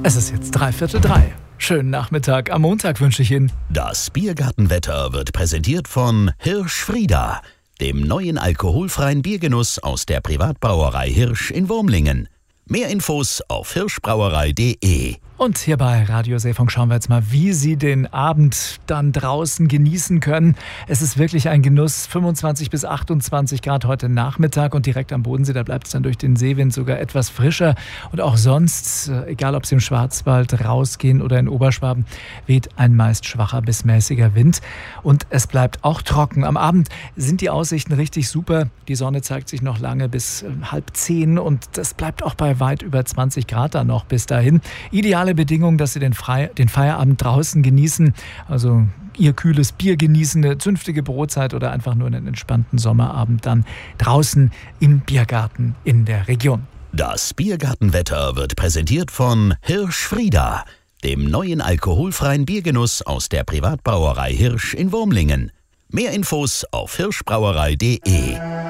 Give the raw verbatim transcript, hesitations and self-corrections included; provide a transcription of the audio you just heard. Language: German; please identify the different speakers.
Speaker 1: Es ist jetzt dreiviertel drei. Schönen Nachmittag am Montag wünsche ich Ihnen.
Speaker 2: Das Biergartenwetter wird präsentiert von Hirsch Frieda, dem neuen alkoholfreien Biergenuss aus der Privatbrauerei Hirsch in Wurmlingen. Mehr Infos auf hirschbrauerei punkt de.
Speaker 1: Und hier bei Radio Seefunk schauen wir jetzt mal, wie Sie den Abend dann draußen genießen können. Es ist wirklich ein Genuss, fünfundzwanzig bis achtundzwanzig Grad heute Nachmittag und direkt am Bodensee, da bleibt es dann durch den Seewind sogar etwas frischer. Und auch sonst, egal ob Sie im Schwarzwald rausgehen oder in Oberschwaben, weht ein meist schwacher bis mäßiger Wind. Und es bleibt auch trocken. Am Abend sind die Aussichten richtig super. Die Sonne zeigt sich noch lange bis halb zehn und das bleibt auch bei weit über zwanzig Grad dann noch bis dahin. Ideale Bedingungen, dass Sie den, Frei- den Feierabend draußen genießen, also Ihr kühles Bier genießen, eine zünftige Brotzeit oder einfach nur einen entspannten Sommerabend dann draußen im Biergarten in der Region.
Speaker 2: Das Biergartenwetter wird präsentiert von Hirsch Frieda, dem neuen alkoholfreien Biergenuss aus der Privatbrauerei Hirsch in Wurmlingen. Mehr Infos auf hirschbrauerei punkt de.